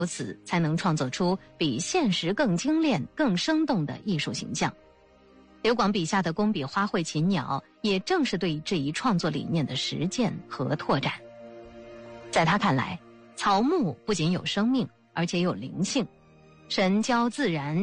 如此才能创作出比现实更精炼、更生动的艺术形象。刘广笔下的工笔花卉禽鸟，也正是对这一创作理念的实践和拓展。在他看来，草木不仅有生命，而且有灵性，神交自然